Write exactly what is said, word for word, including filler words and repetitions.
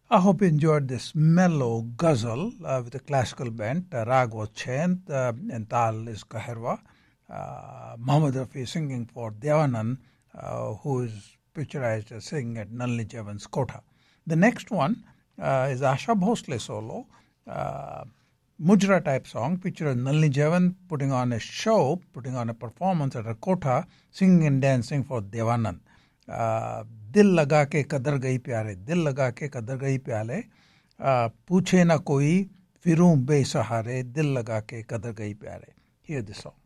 I hope you enjoyed this mellow ghazal uh, with a classical band. Uh, Rag was Chant uh, and Tal is Kaherwa. Uh, Muhammad Rafi singing for Devanand, uh, who is picturized as singing at Nalini Javan's Kotha. The next one uh, is Asha Bhosle solo, uh, Mujra type song, pictured Nalini Javan putting on a show, putting on a performance at a Kotha, singing and dancing for Devanand. Uh, दिल लगा के कदर गई प्यारे दिल लगा के कदर गई प्याले पूछे ना कोई फिरूं बेसहारे दिल लगा के कदर गई प्यारे. Hear the song.